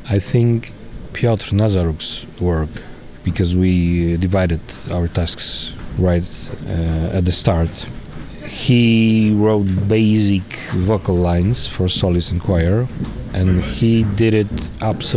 I think Piotr Nazaruk's work, because we divided our tasks right at the start. He wrote basic vocal lines for soloist and choir, and he did it absolutely